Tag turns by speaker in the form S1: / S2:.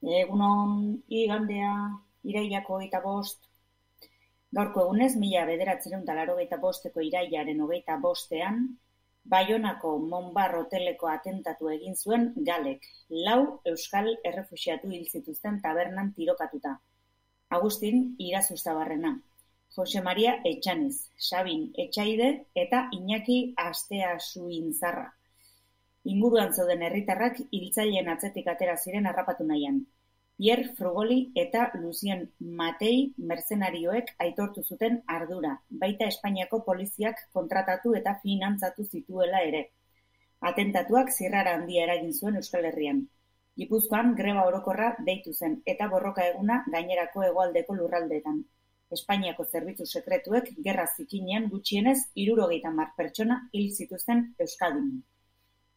S1: Egunon, igandea, irailako 25. Gaurko egunez, 1985ko irailaren 25ean, Baionako Monbar hoteleko atentatu egin zuen Galek, 4 euskal errefuxiatu hil zituzten tabernan tirokatuta. Agustin Irazustabarrena, Jose Maria Etxaniz, Sabin Etxaide eta Iñaki Asteasuinzarra. Inguruan zeuden herritarrak hiltzaileen atzetik atera ziren harrapatu nahian. Pierre Frugoli eta Lucien Matei merzenarioek aitortu zuten ardura, baita Espainiako poliziak kontratatu eta finantzatu zituela ere. Atentatuak zirrara handia eragin zuen Euskal Herrian. Gipuzkoan greba orokorra deitu zen eta borroka eguna gainerako hegoaldeko lurraldeetan. Espainiako zerbitzu sekretuek gerra zikinean gutxienez 70 pertsona hil zituzten Euskadin.